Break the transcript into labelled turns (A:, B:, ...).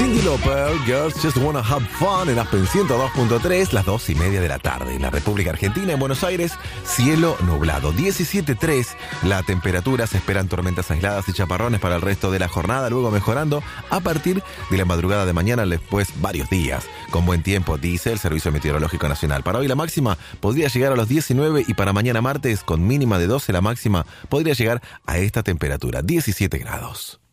A: Cyndi Lauper, Girls Just Wanna Have Fun en Aspen 102.3, las 2:30 de la tarde. En la República Argentina, en Buenos Aires, cielo nublado. 17.3 la temperatura, se esperan tormentas aisladas y chaparrones para el resto de la jornada, luego mejorando a partir de la madrugada de mañana, después varios días. Con buen tiempo, dice el Servicio Meteorológico Nacional. Para hoy la máxima podría llegar a los 19 y para mañana martes, con mínima de 12, la máxima podría llegar a esta temperatura, 17 grados.